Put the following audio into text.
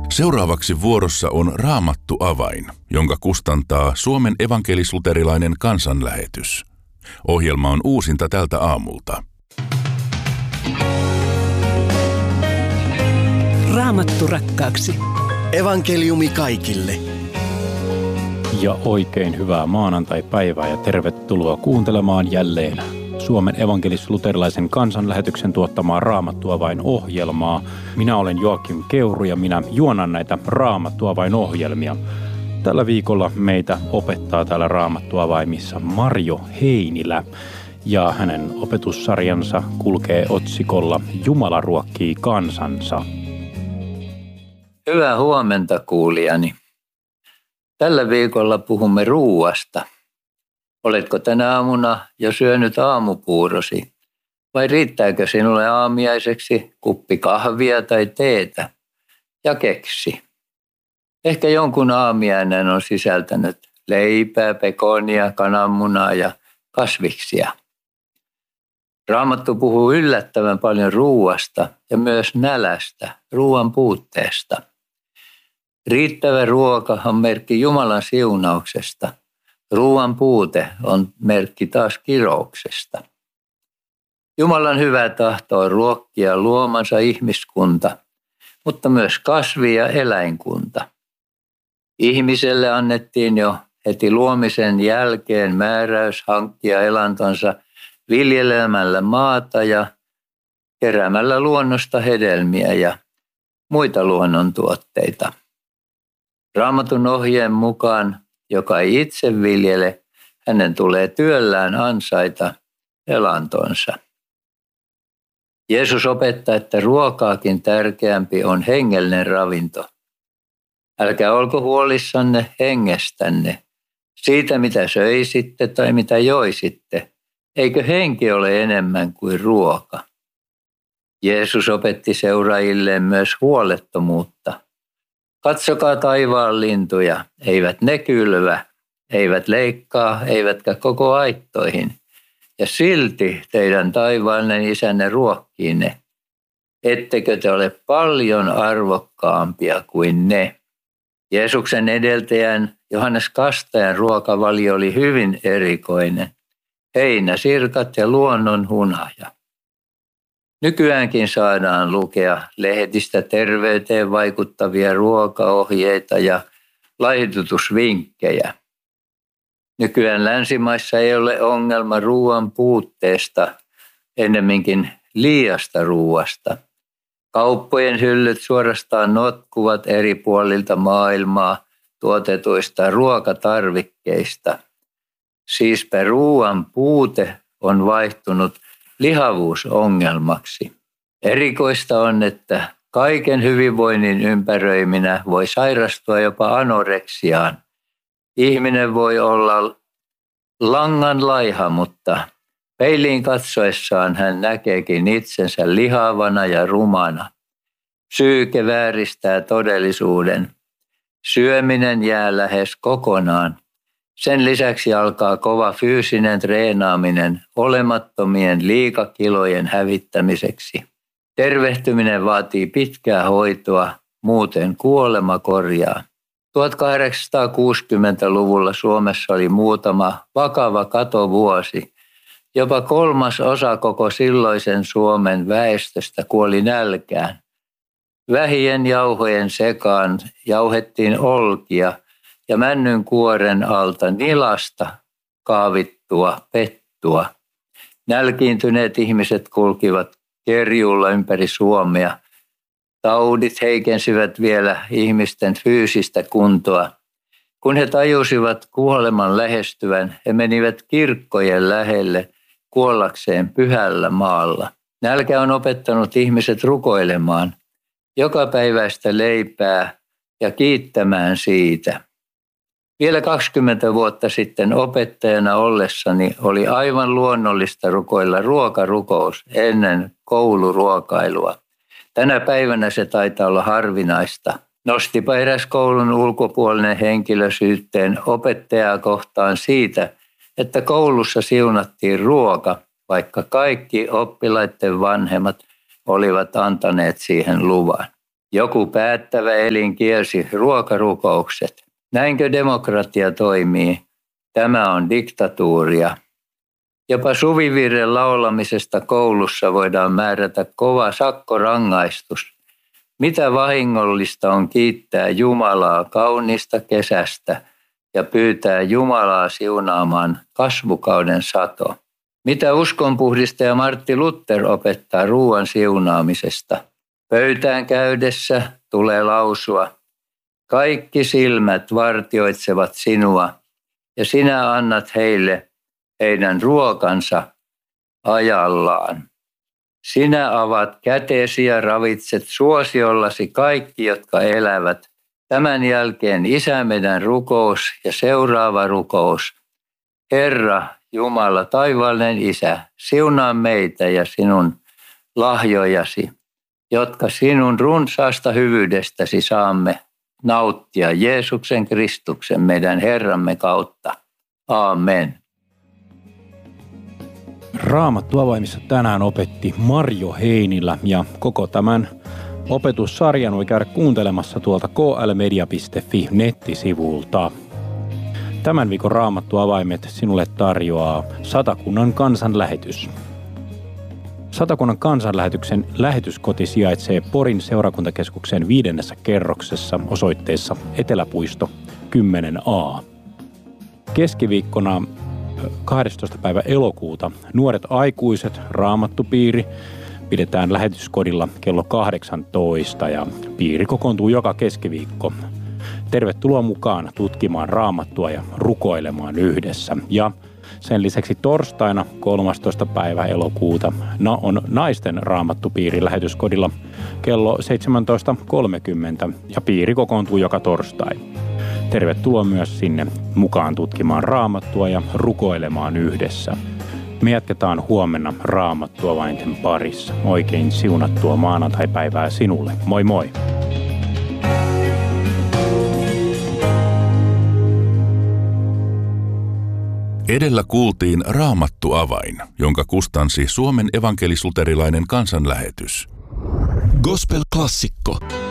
Seuraavaksi vuorossa on Raamattu-avain, jonka kustantaa Suomen evankelis-luterilainen kansanlähetys. Ohjelma on uusinta tältä aamulta. Raamattu rakkaaksi. Evankeliumi kaikille. Ja oikein hyvää maanantai-päivää ja tervetuloa kuuntelemaan jälleen Suomen evankelis-luterilaisen kansanlähetyksen tuottamaa Raamattu-avain-ohjelmaa. Minä olen Joakim Keuru ja minä juonan näitä Raamattu-avain-ohjelmia. Tällä viikolla meitä opettaa täällä Raamattu-avaimissa Marjo Heinilä ja hänen opetussarjansa kulkee otsikolla Jumala ruokkii kansansa. Hyvää huomenta kuulijani. Tällä viikolla puhumme ruuasta. Oletko tänä aamuna jo syönyt aamupuurosi? Vai riittääkö sinulle aamiaiseksi kuppi kahvia tai teetä ja keksi? Ehkä jonkun aamiainen on sisältänyt leipää, pekonia, kananmunaa ja kasviksia. Raamattu puhuu yllättävän paljon ruuasta ja myös nälästä, ruuan puutteesta. Riittävä ruoka on merkki Jumalan siunauksesta. Ruuan puute on merkki taas kirouksesta. Jumalan hyvä tahto on ruokkia luomansa ihmiskunta, mutta myös kasvi- ja eläinkunta. Ihmiselle annettiin jo heti luomisen jälkeen määräys hankkia elantonsa viljelemällä maata ja keräämällä luonnosta hedelmiä ja muita luonnontuotteita. Raamatun ohjeen mukaan, joka ei itse viljele, hänen tulee työllään ansaita elantonsa. Jeesus opettaa, että ruokaakin tärkeämpi on hengellinen ravinto. Älkää olko huolissanne hengestänne, siitä mitä söisitte tai mitä joisitte. Eikö henki ole enemmän kuin ruoka? Jeesus opetti seuraajilleen myös huolettomuutta. Katsokaa taivaan lintuja, eivät ne kylvä, eivät leikkaa, eivätkä koko aittoihin. Ja silti teidän taivaallinen isänne ruokkii ne. Ettekö te ole paljon arvokkaampia kuin ne? Jeesuksen edeltäjän Johannes Kastajan ruokavalio oli hyvin erikoinen. Heinäsirkat ja luonnon hunaja. Nykyäänkin saadaan lukea lehdistä terveyteen vaikuttavia ruokaohjeita ja laihdutusvinkkejä. Nykyään länsimaissa ei ole ongelma ruoan puutteesta, ennemminkin liiasta ruoasta. Kauppojen hyllyt suorastaan notkuvat eri puolilta maailmaa tuotetuista ruokatarvikkeista. Siispä ruoan puute on vaihtunut lihavuusongelmaksi. Erikoista on, että kaiken hyvinvoinnin ympäröiminä voi sairastua jopa anoreksiaan. Ihminen voi olla langan laiha, mutta peiliin katsoessaan hän näkeekin itsensä lihavana ja rumana. Syyke vääristää todellisuuden. Syöminen jää lähes kokonaan. Sen lisäksi alkaa kova fyysinen treenaaminen olemattomien liikakilojen hävittämiseksi. Tervehtyminen vaatii pitkää hoitoa, muuten kuolema korjaa. 1860-luvulla Suomessa oli muutama vakava katovuosi. Jopa 1/3 koko silloisen Suomen väestöstä kuoli nälkään. Vähien jauhojen sekaan jauhettiin olkia ja männyn kuoren alta nilasta kaavittua pettua. Nälkiintyneet ihmiset kulkivat kerjuulla ympäri Suomea. Taudit heikensivät vielä ihmisten fyysistä kuntoa. Kun he tajusivat kuoleman lähestyvän, he menivät kirkkojen lähelle kuollakseen pyhällä maalla. Nälkä on opettanut ihmiset rukoilemaan jokapäiväistä leipää ja kiittämään siitä. Vielä 20 vuotta sitten opettajana ollessani oli aivan luonnollista rukoilla ruokarukous ennen kouluruokailua. Tänä päivänä se taitaa olla harvinaista. Nostipa eräs koulun ulkopuolinen henkilö syytteen opettajaa kohtaan siitä, että koulussa siunattiin ruoka, vaikka kaikki oppilaiden vanhemmat olivat antaneet siihen luvan. Joku päättävä elin kielsi ruokarukoukset. Näinkö demokratia toimii? Tämä on diktatuuria. Jopa suvivirren laulamisesta koulussa voidaan määrätä kova sakkorangaistus. Mitä vahingollista on kiittää Jumalaa kauniista kesästä ja pyytää Jumalaa siunaamaan kasvukauden sato? Mitä uskonpuhdistaja Martti Luther opettaa ruoan siunaamisesta? Pöytään käydessä tulee lausua, kaikki silmät vartioitsevat sinua ja sinä annat heille heidän ruokansa ajallaan. Sinä avat kätesi ja ravitset suosiollasi kaikki, jotka elävät. Tämän jälkeen Isä meidän rukous ja seuraava rukous. Herra, Jumala, taivaallinen Isä, siunaa meitä ja sinun lahjojasi, jotka sinun runsaasta hyvyydestäsi saamme nauttia Jeesuksen Kristuksen meidän Herramme kautta. Aamen. Raamattu avaimissa tänään opetti Marjo Heinilä ja koko tämän opetussarjan voi käydä kuuntelemassa tuolta klmedia.fi nettisivulta. Tämän viikon Raamattu avaimet sinulle tarjoaa Satakunnan kansanlähetys. Satakunnan kansanlähetyksen lähetyskoti sijaitsee Porin seurakuntakeskuksen 5. kerroksessa osoitteessa Eteläpuisto 10a. Keskiviikkona 12. päivä elokuuta nuoret aikuiset raamattupiiri pidetään lähetyskodilla kello 18 ja piiri kokoontuu joka keskiviikko. Tervetuloa mukaan tutkimaan raamattua ja rukoilemaan yhdessä. Ja sen lisäksi torstaina 13. päivä elokuuta on naisten raamattupiiri lähetyskodilla kello 17.30 ja piiri kokoontuu joka torstai. Tervetuloa myös sinne mukaan tutkimaan raamattua ja rukoilemaan yhdessä. Me jatketaan huomenna Raamattua vainten parissa. Oikein siunattua maanantaipäivää sinulle. Moi moi! Edellä kuultiin Raamattu avain, jonka kustansi Suomen evankelis-luterilainen kansanlähetys. Gospel-klassikko.